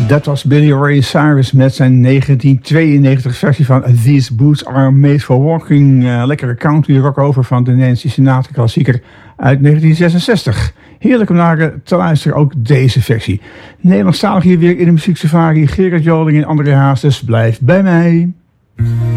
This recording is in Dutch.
Dat was Billy Ray Cyrus met zijn 1992 versie van These Boots Are Made For Walking. Lekkere country rock over van de Nancy Sinatra klassieker uit 1966. Heerlijk om naar te luisteren, ook deze versie. Nederlandstalig hier weer in de muzieksafari. Gerard Joling en André Hazes, blijf bij mij.